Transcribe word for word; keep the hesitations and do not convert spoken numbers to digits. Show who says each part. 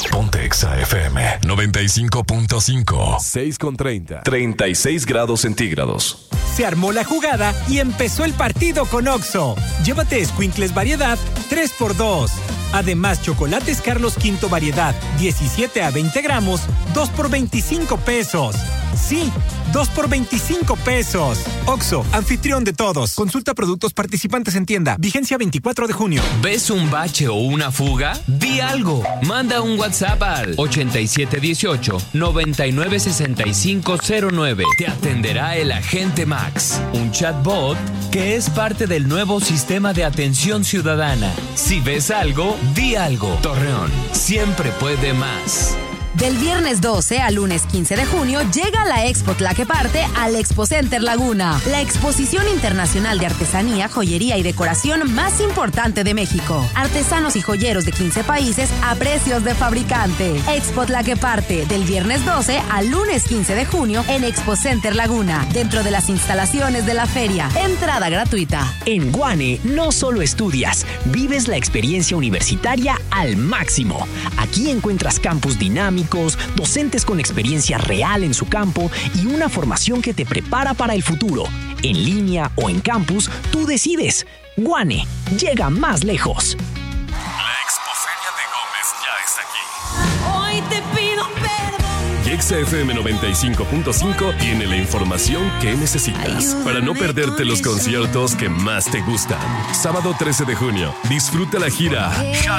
Speaker 1: Ponte Exa F M noventa y cinco punto cinco.
Speaker 2: seis con treinta.
Speaker 1: treinta y seis grados centígrados.
Speaker 3: Se armó la jugada y empezó el partido con Oxxo. Llévate Escuincles variedad tres por dos. Además, chocolates Carlos Quinto variedad diecisiete a veinte gramos, dos por veinticinco pesos. Sí, dos por veinticinco pesos. Oxxo, anfitrión de todos. Consulta productos participantes en tienda. Vigencia veinticuatro de junio.
Speaker 4: ¿Ves un bache o una fuga? Di algo. Manda un WhatsApp al ochenta y siete dieciocho, noventa y nueve sesenta y cinco cero nueve. Te atenderá el agente Max, un chatbot que es parte del nuevo sistema de atención ciudadana. Si ves algo, di algo. Torreón, siempre puede más.
Speaker 5: Del viernes doce al lunes quince de junio llega la Expo Tlaqueparte al Expo Center Laguna, la exposición internacional de artesanía, joyería y decoración más importante de México. Artesanos y joyeros de quince países a precios de fabricante. Expo Tlaqueparte, del viernes doce al lunes quince de junio en Expo Center Laguna, dentro de las instalaciones de la feria. Entrada gratuita.
Speaker 6: En Guane no solo estudias, vives la experiencia universitaria al máximo. Aquí encuentras campus dinámicos, docentes con experiencia real en su campo y una formación que te prepara para el futuro. En línea o en campus, tú decides. Guane, llega más lejos.
Speaker 1: La Expoferia de Gómez ya está aquí.
Speaker 7: Hoy te pido perdón.
Speaker 2: Exa F M noventa y cinco punto cinco tiene la información que necesitas para no perderte los conciertos que más te gustan. Sábado trece de junio, disfruta la gira